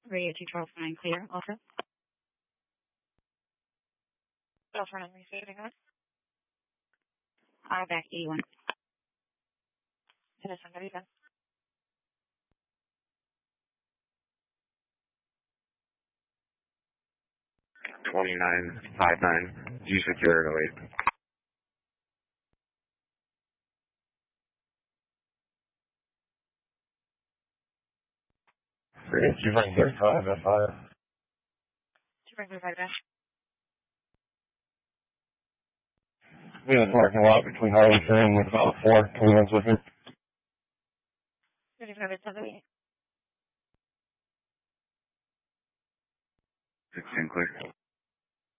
Radio 2 Charles 9 clear. Also. Charles 9 receiving on. Back 81. Finish on the 2959. G secure 08. Great. You rang 35 at 5. You bring 35 dash. We in the parking lot between Harlington and with about 4 cleaners with me. 35 at 7. 16 clear.